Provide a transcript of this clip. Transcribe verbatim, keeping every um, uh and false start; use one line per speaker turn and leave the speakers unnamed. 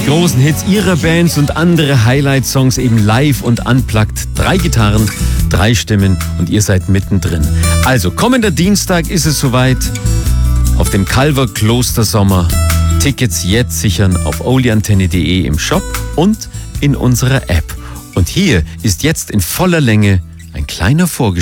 großen Hits ihrer Bands und andere Highlight-Songs eben live und unplugged. Drei Gitarren, drei Stimmen und ihr seid mittendrin. Also, kommender Dienstag ist es soweit. Auf dem Calver Kloster Sommer. Tickets jetzt sichern auf oldieantenne punkt de im Shop und in unserer App. Und hier ist jetzt in voller Länge ein kleiner Vorgeschmack